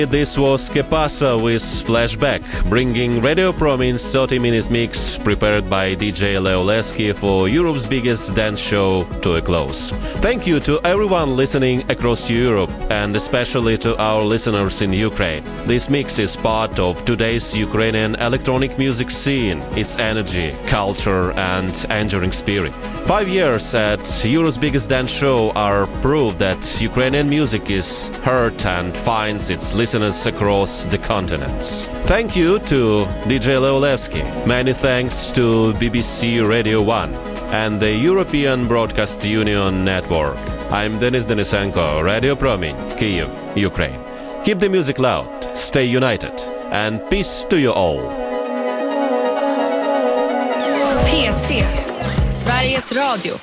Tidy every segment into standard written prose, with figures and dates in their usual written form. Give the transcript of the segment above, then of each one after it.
This was Que Pasa with Flashback, bringing Radio Promin's 30-minute mix prepared by DJ Leo Leski for Europe's biggest dance show to a close. Thank you to everyone listening across Europe and especially to our listeners in Ukraine. This mix is part of today's Ukrainian electronic music scene, its energy, culture and enduring spirit. 5 years at Europe's biggest dance show are proof that Ukrainian music is heard and finds its listeners across the continents. Thank you to DJ Leolevsky. Many thanks to BBC Radio 1 and the European Broadcast Union Network. I'm Denis Denisenko, Radio Promin, Kyiv, Ukraine. Keep the music loud, stay united, and peace to you all. P3, Sveriges Radio.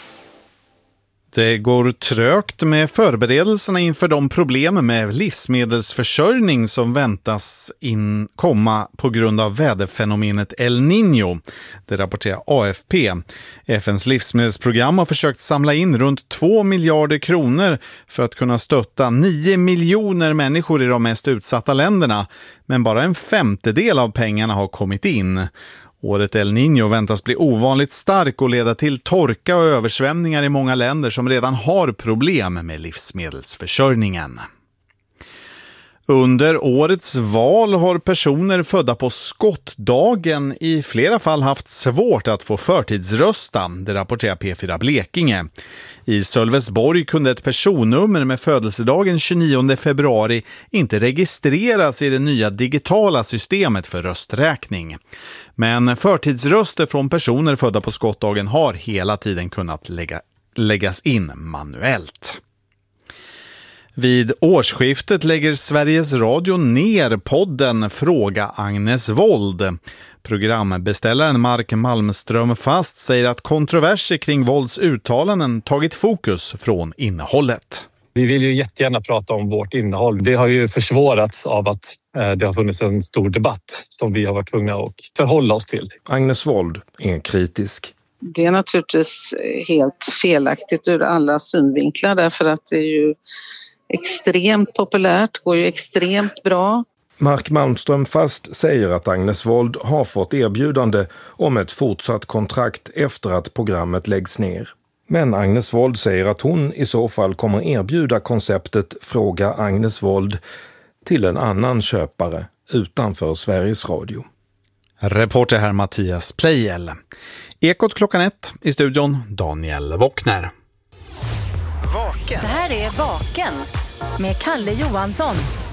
Det går trögt med förberedelserna inför de problem med livsmedelsförsörjning som väntas komma på grund av väderfenomenet El Niño. Det rapporterar AFP. FNs livsmedelsprogram har försökt samla in runt 2 miljarder kronor för att kunna stötta 9 miljoner människor i de mest utsatta länderna. Men bara en femtedel av pengarna har kommit in. Året El Niño väntas bli ovanligt stark och leda till torka och översvämningar i många länder som redan har problem med livsmedelsförsörjningen. Under årets val har personer födda på skottdagen i flera fall haft svårt att få förtidsrösta, det rapporterar P4 Blekinge. I Sölvesborg kunde ett personnummer med födelsedagen 29 februari inte registreras i det nya digitala systemet för rösträkning. Men förtidsröster från personer födda på skottdagen har hela tiden kunnat läggas in manuellt. Vid årsskiftet lägger Sveriges Radio ner podden Fråga Agnes Wold. Programbeställaren Mark Malmström Fast säger att kontroverser kring Wolds uttalanden tagit fokus från innehållet. Vi vill ju jättegärna prata om vårt innehåll. Det har ju försvårats av att det har funnits en stor debatt som vi har varit tvungna att förhålla oss till. Agnes Wold är kritisk. Det är naturligtvis helt felaktigt ur alla synvinklar därför att det är ju extremt populärt, går ju extremt bra. Mark Malmström Fast säger att Agnes Wold har fått erbjudande om ett fortsatt kontrakt efter att programmet läggs ner. Men Agnes Wold säger att hon i så fall kommer erbjuda konceptet Fråga Agnes Wold till en annan köpare utanför Sveriges Radio. Reporter här Mattias Plejel. Ekot 1:00 i studion Daniel Wockner. Det här är Vaken med Kalle Johansson.